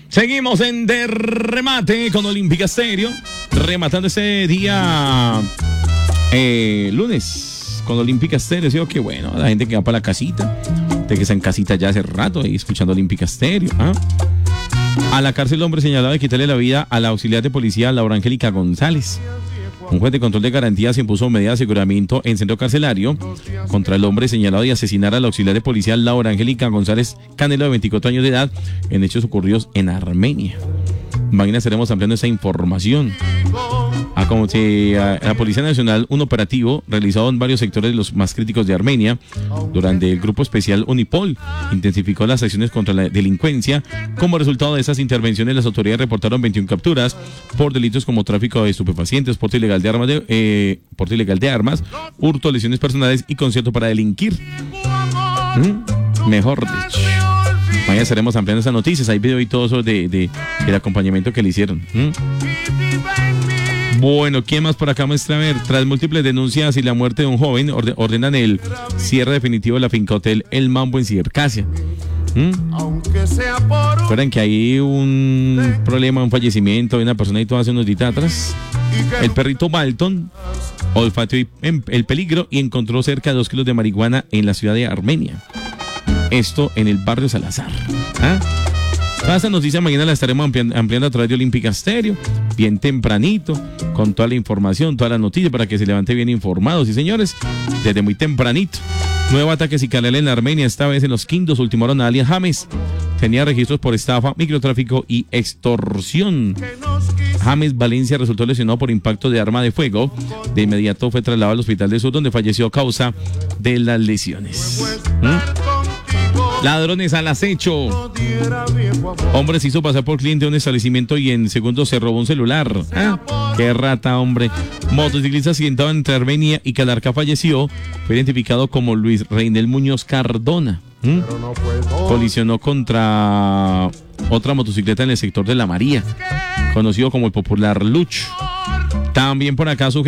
Seguimos en De Remate con Olímpica Stereo, rematando ese día lunes con Olímpica Stereo. Digo que bueno, la gente que va para la casita, de que está en casita ya hace rato ahí escuchando Olímpica Stereo. A la cárcel, el hombre señalado de quitarle la vida a la auxiliar de policía Laura Angélica González. Un juez de control de garantías impuso medida de aseguramiento en centro carcelario contra el hombre señalado de asesinar a la auxiliar de policía Laura Angélica González Canelo, de 24 años de edad, en hechos ocurridos en Armenia. Mañana estaremos ampliando esa información. Como si la Policía Nacional, un operativo realizado en varios sectores de los más críticos de Armenia durante el grupo especial Unipol intensificó las acciones contra la delincuencia. Como resultado de esas intervenciones, las autoridades reportaron 21 capturas por delitos como tráfico de estupefacientes, porte ilegal de armas, hurto, lesiones personales y concierto para delinquir. Mejor dicho. Mañana estaremos ampliando esas noticias. Hay video y todo eso del acompañamiento que le hicieron. Bueno, ¿quién más por acá muestra? A ver, tras múltiples denuncias y la muerte de un joven, ordenan el cierre definitivo de la finca hotel El Mambo en Cibercasia. Recuerden que hay un problema, un fallecimiento de una persona y todo hace unos días atrás. El perrito Balton olfateó el peligro y encontró cerca de 2 kilos de marihuana en la ciudad de Armenia. Esto en el barrio Salazar. Toda esta noticia mañana la estaremos ampliando a través de Olímpica Stereo, bien tempranito, con toda la información, todas las noticias, para que se levante bien informados. Y señores, desde muy tempranito, nuevo ataque cicalela en Armenia, esta vez en los Quindos, ultimaron a alias James. Tenía registros por estafa, microtráfico y extorsión. James Valencia resultó lesionado por impacto de arma de fuego. De inmediato fue trasladado al hospital de Sur, donde falleció a causa de las lesiones. Ladrones al acecho. Hombre se hizo pasar por cliente de un establecimiento y en segundos se robó un celular. Qué rata, hombre. Motociclista accidentado entre Armenia y Calarcá falleció. Fue identificado como Luis Reinel Muñoz Cardona. Colisionó contra otra motocicleta en el sector de La María, conocido como el popular Luch. También por acá